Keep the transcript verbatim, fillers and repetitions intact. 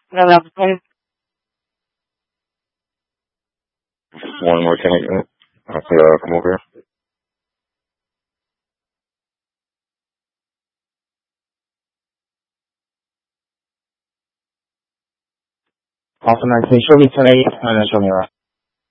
No, no, One more, can I, I could uh, come over here? awesome. Nice. Show me tonight, and then show me around.